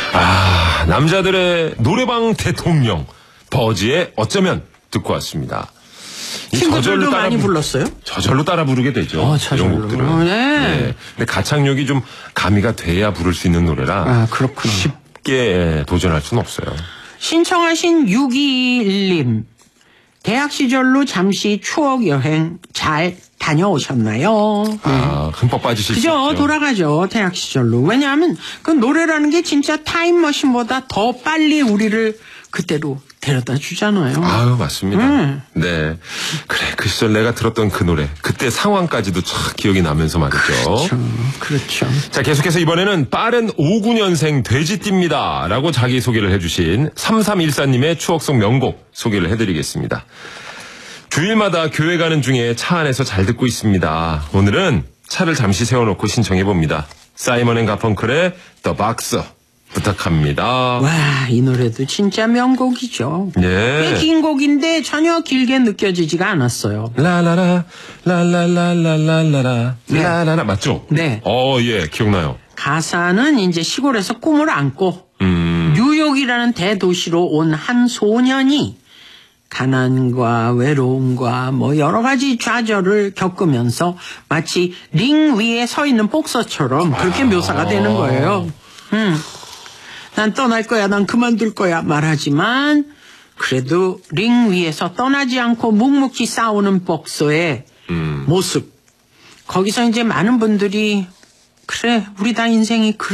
남자들의 노래방 대통령 버즈의 어쩌면 듣고 왔습니다. 친구들도 많이 불렀어요? 저절로 따라 부르게 되죠. 이런 곡들은. 네. 근데 가창력이 좀 가미가 돼야 부를 수 있는 노래라. 그렇구나. 쉽게 도전할 수는 없어요. 신청하신 621님. 대학 시절로 잠시 추억 여행 잘 다녀오셨나요? 흠뻑 빠지실 수 그죠? 있죠. 돌아가죠. 대학 시절로. 왜냐하면 그 노래라는 게 진짜 타임머신보다 더 빨리 우리를 그때로 데려다 주잖아요. 맞습니다. 네. 그래, 그 시절 내가 들었던 그 노래. 그때 상황까지도 참 기억이 나면서 말이죠. 그렇죠. 자, 계속해서 이번에는 빠른 59년생 돼지띠입니다. 라고 자기소개를 해주신 3314님의 추억속 명곡 소개를 해드리겠습니다. 주일마다 교회 가는 중에 차 안에서 잘 듣고 있습니다. 오늘은 차를 잠시 세워놓고 신청해봅니다. 사이먼 앤 가펑클의 The Box 부탁합니다. 와, 이 노래도 진짜 명곡이죠. 네. 꽤 긴 곡인데 전혀 길게 느껴지지가 않았어요. 라라라 라라라라라라라 라라라 맞죠? 네. 예, 기억나요. 가사는 이제 시골에서 꿈을 안고 뉴욕이라는 대도시로 온 한 소년이 가난과 외로움과 뭐 여러 가지 좌절을 겪으면서 마치 링 위에 서 있는 복서처럼 그렇게 묘사가 되는 거예요. 난 떠날 거야, 난 그만둘 거야 말하지만 그래도 링 위에서 떠나지 않고 묵묵히 싸우는 복서의 모습. 거기서 이제 많은 분들이 그래, 우리 다 인생이